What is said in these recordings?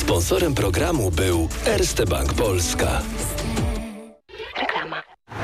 Sponsorem programu był Erste Bank Polska. Reklama.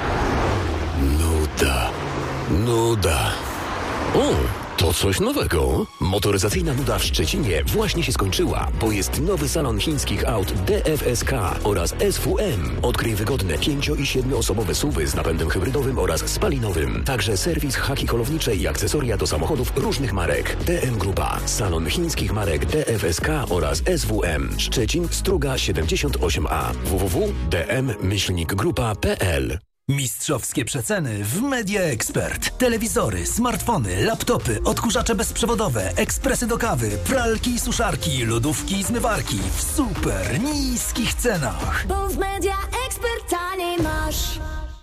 Nuda. O, to coś nowego. Motoryzacyjna nuda w Szczecinie właśnie się skończyła, bo jest nowy salon chińskich aut DFSK oraz SWM. Odkryj wygodne 5- i 7-osobowe SUV-y z napędem hybrydowym oraz spalinowym. Także serwis haki holownicze i akcesoria do samochodów różnych marek. DM Grupa. Salon chińskich marek DFSK oraz SWM. Szczecin, Struga 78A. www.dm-grupa.pl. Mistrzowskie przeceny w Media Expert. Telewizory, smartfony, laptopy, odkurzacze bezprzewodowe, ekspresy do kawy, pralki i suszarki, lodówki i zmywarki w super niskich cenach. Bo w Media Expert taniej masz.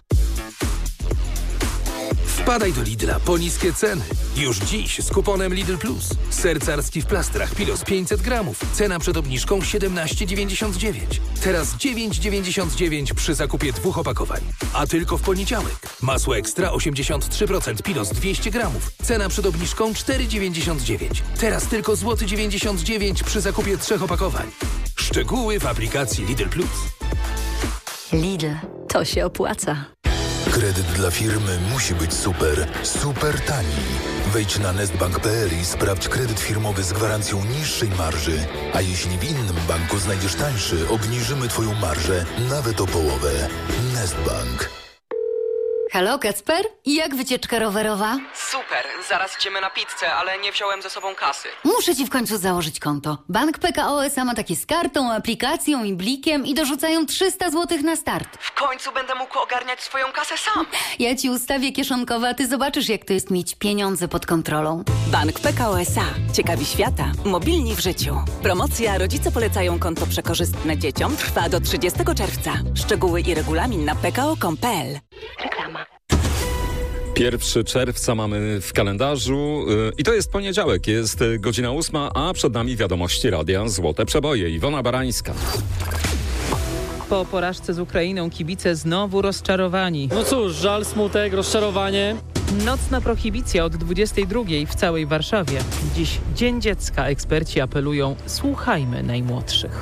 Wpadaj do Lidla po niskie ceny. Już dziś z kuponem Lidl Plus. Ser carski w plastrach Pilos 500 gramów. Cena przed obniżką 17,99. Teraz 9,99 przy zakupie 2 opakowań. A tylko w poniedziałek. Masło ekstra 83% Pilos 200 gramów. Cena przed obniżką 4,99. Teraz tylko złoty 99 przy zakupie 3 opakowań. Szczegóły w aplikacji Lidl Plus. Lidl, to się opłaca. Kredyt dla firmy musi być super, super tani. Wejdź na nestbank.pl i sprawdź kredyt firmowy z gwarancją niższej marży. A jeśli w innym banku znajdziesz tańszy, obniżymy Twoją marżę nawet o połowę. Nestbank. Halo, Kacper? Jak wycieczka rowerowa? Super, zaraz idziemy na pizzę, ale nie wziąłem ze sobą kasy. Muszę ci w końcu założyć konto. Bank PKO SA ma takie z kartą, aplikacją i blikiem i dorzucają 300 zł na start. W końcu będę mógł ogarniać swoją kasę sam. Ja ci ustawię kieszonkowe, a ty zobaczysz, jak to jest mieć pieniądze pod kontrolą. Bank PKO SA. Ciekawi świata. Mobilni w życiu. Promocja Rodzice polecają konto przekorzystne dzieciom trwa do 30 czerwca. Szczegóły i regulamin na pko.com.pl. Reklama. 1 czerwca mamy w kalendarzu i to jest poniedziałek, jest godzina 8, a przed nami wiadomości radia Złote Przeboje. Iwona Barańska. Po porażce z Ukrainą kibice znowu rozczarowani. No cóż, żal, smutek, rozczarowanie. Nocna prohibicja od 22 w całej Warszawie. Dziś Dzień Dziecka. Eksperci apelują, słuchajmy najmłodszych.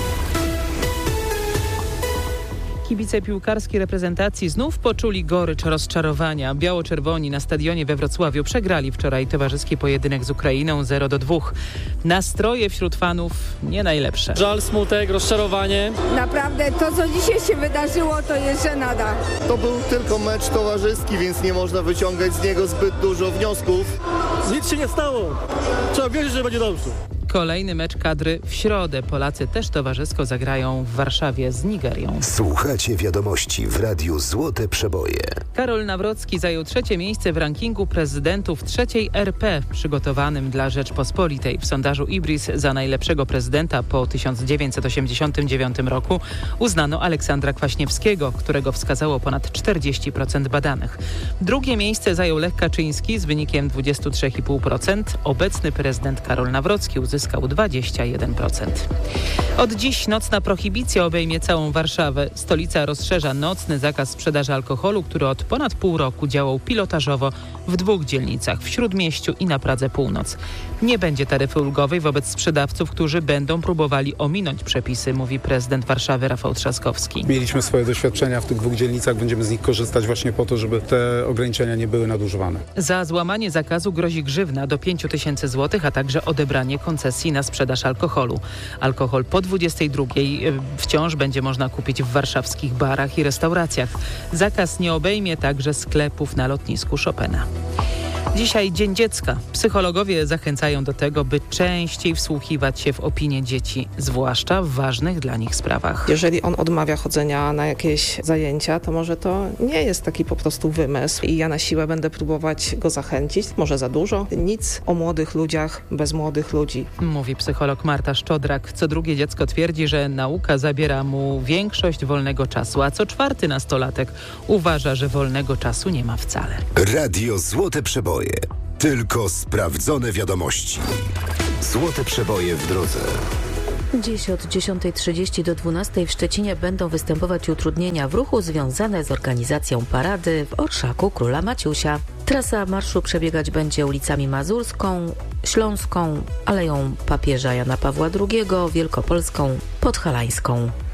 Kibice piłkarskiej reprezentacji znów poczuli gorycz rozczarowania. Biało-czerwoni na stadionie we Wrocławiu przegrali wczoraj towarzyski pojedynek z Ukrainą 0-2. Nastroje wśród fanów nie najlepsze. Żal, smutek, rozczarowanie. Naprawdę to, co dzisiaj się wydarzyło, to jest żenada. To był tylko mecz towarzyski, więc nie można wyciągać z niego zbyt dużo wniosków. Nic się nie stało. Trzeba wierzyć, że będzie dobrze. Kolejny mecz kadry w środę. Polacy też towarzysko zagrają w Warszawie z Nigerią. Słuchacie wiadomości w Radiu Złote Przeboje. Karol Nawrocki zajął 3. miejsce w rankingu prezydentów 3. RP przygotowanym dla Rzeczpospolitej. W sondażu Ibris za najlepszego prezydenta po 1989 roku uznano Aleksandra Kwaśniewskiego, którego wskazało ponad 40% badanych. 2. miejsce zajął Lech Kaczyński z wynikiem 23,5%. Obecny prezydent Karol Nawrocki uzyskał 21%. Od dziś nocna prohibicja obejmie całą Warszawę. Stolica rozszerza nocny zakaz sprzedaży alkoholu, który od ponad pół roku działał pilotażowo w 2 dzielnicach, w Śródmieściu i na Pradze Północ. Nie będzie taryfy ulgowej wobec sprzedawców, którzy będą próbowali ominąć przepisy, mówi prezydent Warszawy Rafał Trzaskowski. Mieliśmy swoje doświadczenia w tych 2 dzielnicach, będziemy z nich korzystać właśnie po to, żeby te ograniczenia nie były nadużywane. Za złamanie zakazu grozi grzywna do 5 000 zł, a także odebranie koncesji na sprzedaż alkoholu. Alkohol po 22 wciąż będzie można kupić w warszawskich barach i restauracjach. Zakaz nie obejmie także sklepów na lotnisku Chopina. Dzisiaj Dzień Dziecka. Psychologowie zachęcają do tego, by częściej wsłuchiwać się w opinie dzieci, zwłaszcza w ważnych dla nich sprawach. Jeżeli on odmawia chodzenia na jakieś zajęcia, to może to nie jest taki po prostu wymysł i ja na siłę będę próbować go zachęcić. Może za dużo. Nic o młodych ludziach bez młodych ludzi. Mówi psycholog Marta Szczodrak. Co drugie dziecko twierdzi, że nauka zabiera mu większość wolnego czasu, a co 4. nastolatek uważa, że wolnego czasu nie ma wcale. Radio Złote Przeboje. Tylko sprawdzone wiadomości. Złote Przeboje w drodze. Dziś od 10:30 do 12:00 w Szczecinie będą występować utrudnienia w ruchu związane z organizacją parady w Orszaku Króla Maciusia. Trasa marszu przebiegać będzie ulicami Mazurską, Śląską, Aleją Papieża Jana Pawła II, Wielkopolską, Podhalańską.